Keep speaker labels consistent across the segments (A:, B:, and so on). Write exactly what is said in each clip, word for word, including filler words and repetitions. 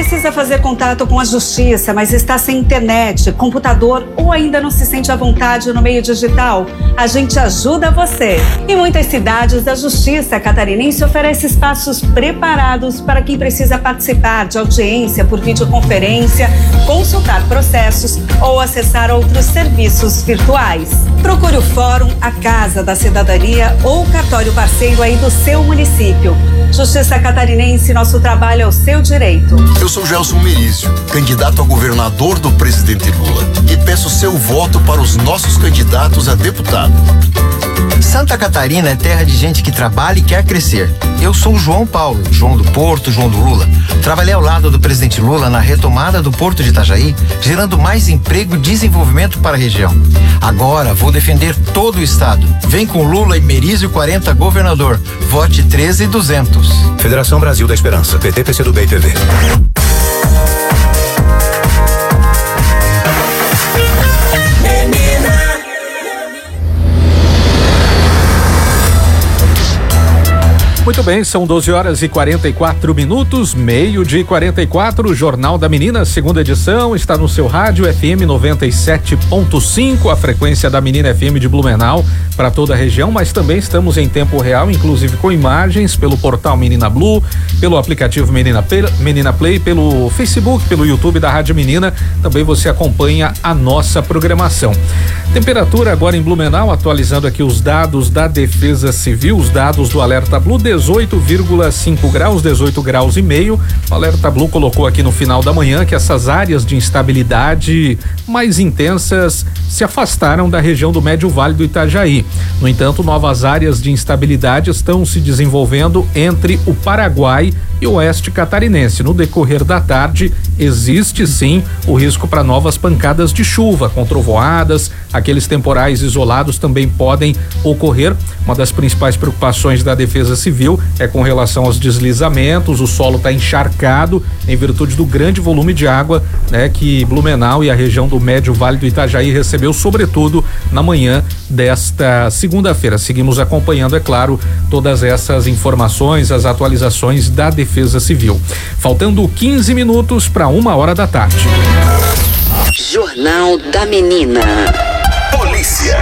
A: precisa fazer contato com a justiça, mas está sem internet, computador ou ainda não se sente à vontade no meio digital? A gente ajuda você. Em muitas cidades, a Justiça Catarinense oferece espaços preparados para quem precisa participar de audiência por videoconferência, consultar processos ou acessar outros serviços virtuais. Procure o Fórum, a Casa da Cidadania ou o cartório parceiro aí do seu município. Justiça Catarinense, nosso trabalho é o seu direito.
B: Eu sou Gelson Merizio, candidato a governador do presidente Lula, e peço seu voto para os nossos candidatos a deputado.
C: Santa Catarina é terra de gente que trabalha e quer crescer. Eu sou o João Paulo, João do Porto, João do Lula. Trabalhei ao lado do presidente Lula na retomada do Porto de Itajaí, gerando mais emprego e desenvolvimento para a região. Agora vou defender todo o estado. Vem com Lula e Merizio quarenta governador. Vote treze e duzentos.
D: Federação Brasil da Esperança, P T, P C do B e P V.
E: Muito bem, são doze horas e quarenta e quatro minutos, meio de quarenta e quatro, Jornal da Menina, segunda edição, está no seu rádio F M noventa e sete ponto cinco, a frequência da Menina F M de Blumenau para toda a região, mas também estamos em tempo real, inclusive com imagens pelo portal Menina Blue, pelo aplicativo Menina Play, Menina Play, pelo Facebook, pelo YouTube da Rádio Menina, também você acompanha a nossa programação. Temperatura agora em Blumenau, atualizando aqui os dados da Defesa Civil, os dados do Alerta Blue, dezoito vírgula cinco graus, dezoito graus e meio. O Alerta Blue colocou aqui no final da manhã que essas áreas de instabilidade mais intensas se afastaram da região do Médio Vale do Itajaí. No entanto, novas áreas de instabilidade estão se desenvolvendo entre o Paraguai e o oeste catarinense. No decorrer da tarde, existe sim o risco para novas pancadas de chuva, com trovoadas, aqueles temporais isolados também podem ocorrer. Uma das principais preocupações da Defesa Civil é com relação aos deslizamentos. O solo está encharcado em virtude do grande volume de água, né, que Blumenau e a região do Médio Vale do Itajaí recebeu, sobretudo na manhã desta segunda-feira. Seguimos acompanhando, é claro, todas essas informações, as atualizações da Defesa Civil. Faltando quinze minutos para uma hora da tarde.
F: Jornal da Menina.
D: Polícia.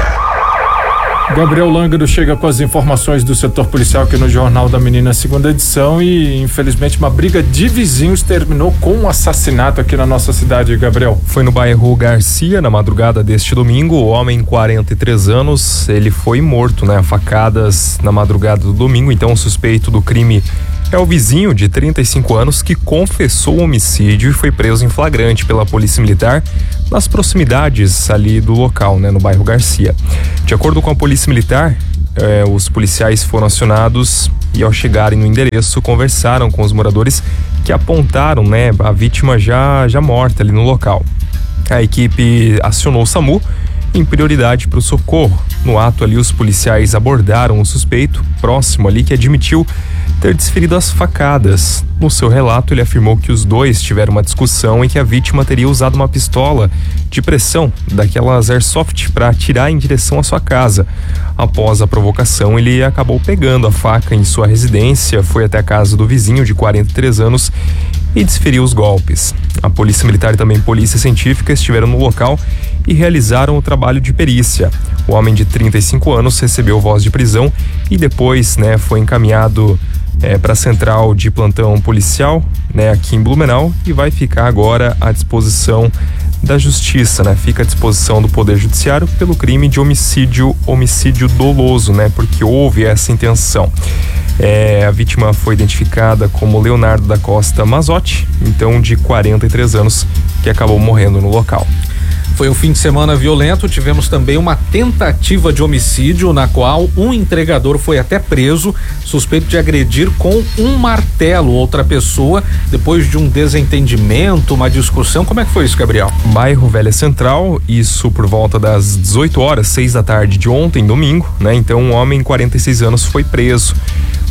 G: Gabriel Lângaro chega com as informações do setor policial aqui no Jornal da Menina, segunda edição, e infelizmente uma briga de vizinhos terminou com um assassinato aqui na nossa cidade, Gabriel.
H: Foi no bairro Garcia, na madrugada deste domingo. O homem, quarenta e três anos, ele foi morto, né, a facadas na madrugada do domingo. Então o suspeito do crime é o vizinho de trinta e cinco anos que confessou o homicídio e foi preso em flagrante pela Polícia Militar nas proximidades ali do local, né, no bairro Garcia. De acordo com a Polícia Militar, eh, os policiais foram acionados e, ao chegarem no endereço, conversaram com os moradores que apontaram, né, a vítima já, já morta ali no local. A equipe acionou o SAMU em prioridade para o socorro. No ato ali, os policiais abordaram o suspeito próximo ali, que admitiu ter desferido as facadas. No seu relato, ele afirmou que os dois tiveram uma discussão em que a vítima teria usado uma pistola de pressão, daquelas airsoft, para atirar em direção à sua casa. Após a provocação, ele acabou pegando a faca em sua residência, foi até a casa do vizinho de quarenta e três anos e desferiu os golpes. A Polícia Militar e também Polícia Científica estiveram no local e realizaram o trabalho de perícia. O homem de trinta e cinco anos recebeu voz de prisão e depois, né, foi encaminhado é, para a central de plantão policial, né, aqui em Blumenau, e vai ficar agora à disposição da Justiça, né? Fica à disposição do Poder Judiciário pelo crime de homicídio, homicídio doloso, né? Porque houve essa intenção. É, a vítima foi identificada como Leonardo da Costa Mazotti, então de quarenta e três anos, que acabou morrendo no local.
E: Foi um fim de semana violento, tivemos também uma tentativa de homicídio na qual um entregador foi até preso, suspeito de agredir com um martelo outra pessoa, depois de um desentendimento, uma discussão. Como é que foi isso, Gabriel?
H: Bairro Velha Central, isso por volta das dezoito horas, seis da tarde de ontem, domingo, né? Então um homem, quarenta e seis anos, foi preso.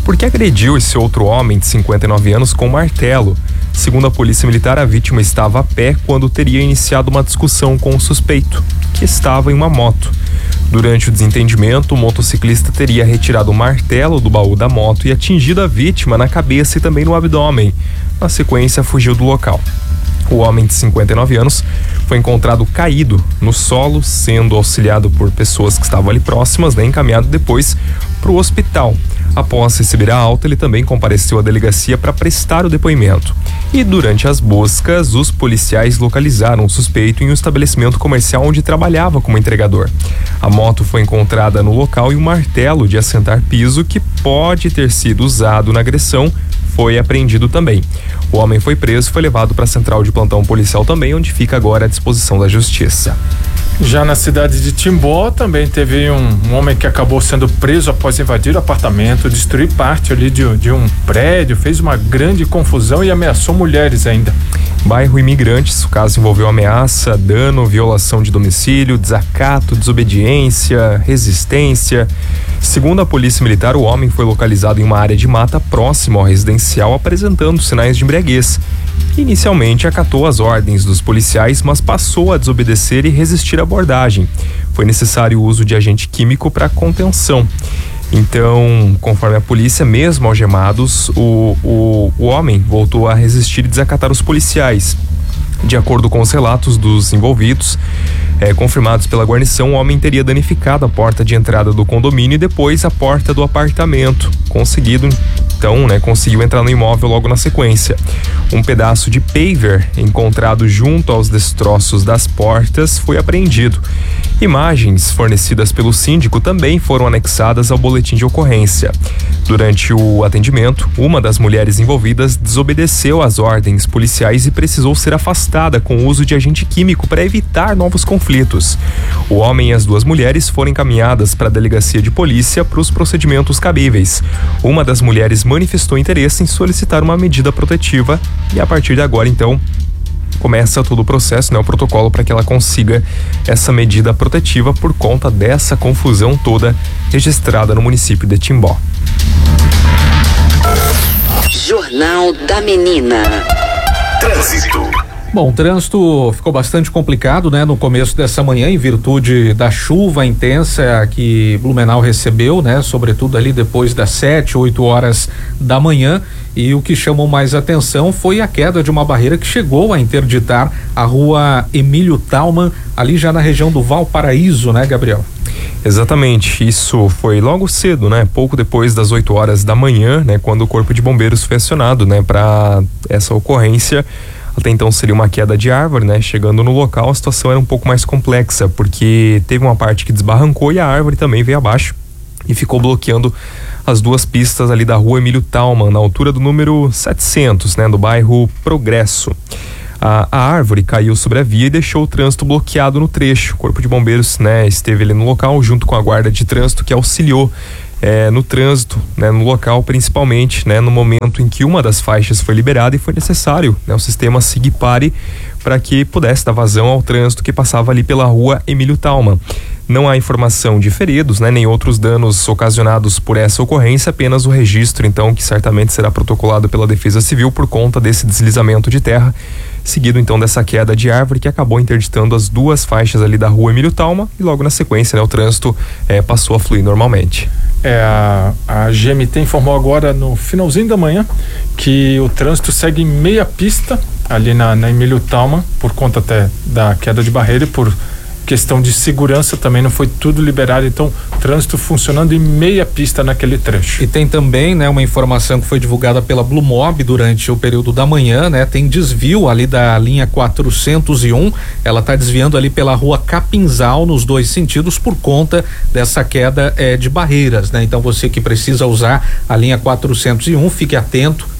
H: porque agrediu esse outro homem de cinquenta e nove anos com um martelo. Segundo a polícia militar, a vítima estava a pé quando teria iniciado uma discussão com o suspeito, que estava em uma moto. Durante o desentendimento, o motociclista teria retirado o martelo do baú da moto e atingido a vítima na cabeça e também no abdômen. Na sequência, fugiu do local. O homem de cinquenta e nove anos foi encontrado caído no solo, sendo auxiliado por pessoas que estavam ali próximas, né, encaminhado depois para o hospital. Após receber a alta, ele também compareceu à delegacia para prestar o depoimento. E durante as buscas, os policiais localizaram o suspeito em um estabelecimento comercial onde trabalhava como entregador. A moto foi encontrada no local e um martelo de assentar piso que pode ter sido usado na agressão foi apreendido também. O homem foi preso e foi levado para a central de plantão policial também, onde fica agora à disposição da justiça.
G: Já na cidade de Timbó também teve um, um homem que acabou sendo preso após invadir o apartamento, destruir parte ali de, de um prédio, fez uma grande confusão e ameaçou mulheres ainda.
H: Bairro Imigrantes, o caso envolveu ameaça, dano, violação de domicílio, desacato, desobediência, resistência. Segundo a polícia militar, o homem foi localizado em uma área de mata próxima ao residencial, apresentando sinais de embriaguez. Inicialmente acatou as ordens dos policiais, mas passou a desobedecer e resistir à abordagem. Foi necessário o uso de agente químico para contenção. Então, conforme a polícia, mesmo algemados, o, o, o homem voltou a resistir e desacatar os policiais. De acordo com os relatos dos envolvidos, é, confirmados pela guarnição, o homem teria danificado a porta de entrada do condomínio e depois a porta do apartamento. Conseguido, então, né, conseguiu entrar no imóvel logo na sequência. Um pedaço de paver encontrado junto aos destroços das portas foi apreendido. Imagens fornecidas pelo síndico também foram anexadas ao boletim de ocorrência. Durante o atendimento, uma das mulheres envolvidas desobedeceu às ordens policiais e precisou ser afastada com o uso de agente químico para evitar novos conflitos. O homem e as duas mulheres foram encaminhadas para a delegacia de polícia para os procedimentos cabíveis. Uma das mulheres manifestou interesse em solicitar uma medida protetiva e a partir de agora, então, começa todo o processo, né, o protocolo para que ela consiga essa medida protetiva por conta dessa confusão toda registrada no município de Timbó.
F: Jornal da Menina.
D: Trânsito.
E: Bom, o trânsito ficou bastante complicado, né, no começo dessa manhã, em virtude da chuva intensa que Blumenau recebeu, né, sobretudo ali depois das sete, oito horas da manhã. E o que chamou mais atenção foi a queda de uma barreira que chegou a interditar a rua Emílio Thalmann, ali já na região do Valparaíso, né, Gabriel?
H: Exatamente, isso foi logo cedo, né? Pouco depois das oito horas da manhã, né? Quando o Corpo de Bombeiros foi acionado, né? Para essa ocorrência. Até então seria uma queda de árvore, né? Chegando no local, a situação era um pouco mais complexa, porque teve uma parte que desbarrancou e a árvore também veio abaixo e ficou bloqueando as duas pistas ali da rua Emílio Thalmann, na altura do número setecentos, né? Do bairro Progresso. A, a árvore caiu sobre a via e deixou o trânsito bloqueado no trecho. O Corpo de Bombeiros, né, esteve ali no local junto com a guarda de trânsito que auxiliou é, no trânsito, né, no local, principalmente, né, no momento em que uma das faixas foi liberada e foi necessário, né, o sistema Sig-Pare para que pudesse dar vazão ao trânsito que passava ali pela rua Emílio Thalmann. Não há informação de feridos, né, nem outros danos ocasionados por essa ocorrência, apenas o registro, então, que certamente será protocolado pela Defesa Civil por conta desse deslizamento de terra, seguido então dessa queda de árvore que acabou interditando as duas faixas ali da rua Emílio Thalmann e logo na sequência, né, o trânsito eh, passou a fluir normalmente.
G: É, a, a G M T informou agora no finalzinho da manhã que o trânsito segue em meia pista ali na, na Emílio Thalmann, por conta até da queda de barreira e por questão de segurança também não foi tudo liberado, então trânsito funcionando em meia pista naquele trecho.
E: E tem também, né, uma informação que foi divulgada pela Blumob durante o período da manhã, né, tem desvio ali da linha quatrocentos e um, ela está desviando ali pela rua Capinzal nos dois sentidos por conta dessa queda eh, de barreiras, né, então você que precisa usar a linha quatrocentos e um, fique atento,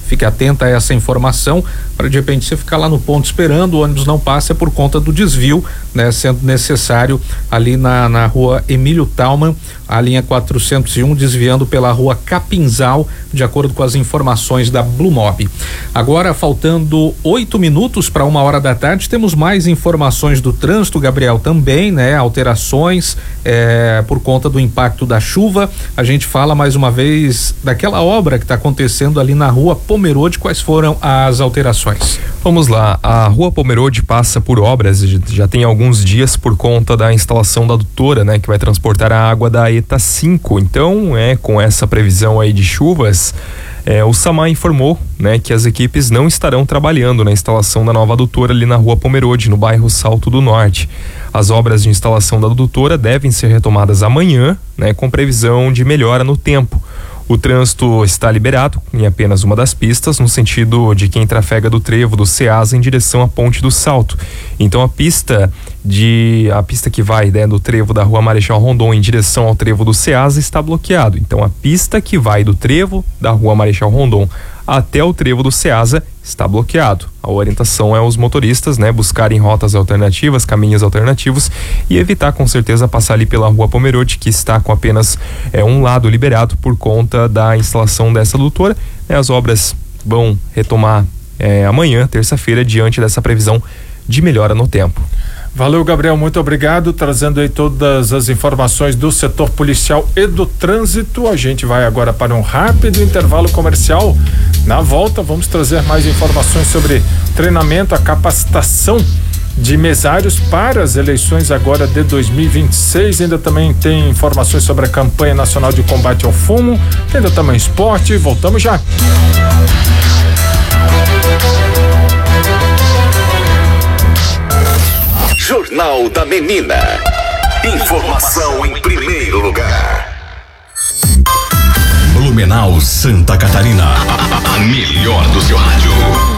E: Fique atenta a essa informação para de repente você ficar lá no ponto esperando, o ônibus não passa por conta do desvio, né? Sendo necessário ali na, na rua Emílio Thalmann, a linha quatrocentos e um, desviando pela rua Capinzal, de acordo com as informações da Blue Mob. Agora, faltando oito minutos para uma hora da tarde, temos mais informações do trânsito, Gabriel, também, né? Alterações é, por conta do impacto da chuva. A gente fala mais uma vez daquela obra que está acontecendo ali na rua Pomerode. Quais foram as alterações?
H: Vamos lá, a rua Pomerode passa por obras, já tem alguns dias por conta da instalação da adutora, né? Que vai transportar a água da ETA cinco. Então, é com essa previsão aí de chuvas, É, o SAMAI informou, né, que as equipes não estarão trabalhando na instalação da nova adutora ali na rua Pomerode, no bairro Salto do Norte. As obras de instalação da adutora devem ser retomadas amanhã, né, com previsão de melhora no tempo. O trânsito está liberado em apenas uma das pistas, no sentido de quem trafega do trevo do Ceasa em direção à Ponte do Salto. Então a pista de a pista que vai, né, do trevo da rua Marechal Rondon em direção ao trevo do Ceasa está bloqueado. Então a pista que vai do trevo da rua Marechal Rondon até o trevo do Ceasa está bloqueado. A orientação é os motoristas, né, buscarem rotas alternativas, caminhos alternativos e evitar com certeza passar ali pela rua Pomerode, que está com apenas é, um lado liberado por conta da instalação dessa adutora. Né, as obras vão retomar é, amanhã, terça-feira, diante dessa previsão de melhora no tempo.
G: Valeu, Gabriel, muito obrigado, trazendo aí todas as informações do setor policial e do trânsito. A gente vai agora para um rápido intervalo comercial. Na volta, vamos trazer mais informações sobre treinamento, a capacitação de mesários para as eleições agora de dois mil e vinte e seis. Ainda também tem informações sobre a campanha nacional de combate ao fumo. Tem ainda também esporte. Voltamos já.
D: Jornal da Menina. Informação em primeiro lugar. Blumenau, Santa Catarina. A melhor do seu rádio.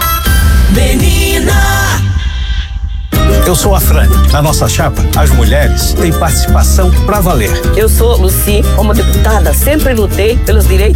I: Menina!
J: Eu sou a Fran. Na nossa chapa, as mulheres têm participação pra valer.
K: Eu sou Luci. Como deputada, sempre lutei pelos direitos